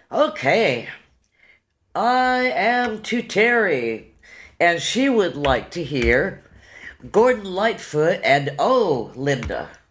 Okay, I am to Terry, and she would like to hear Gordon Lightfoot and Oh, Linda.